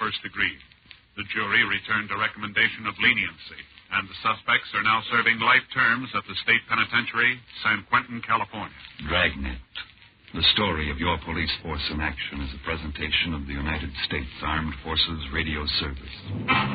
first degree. The jury returned a recommendation of leniency, and the suspects are now serving life terms at the state penitentiary, San Quentin, California. Dragnet. The story of your police force in action is a presentation of the United States Armed Forces Radio Service.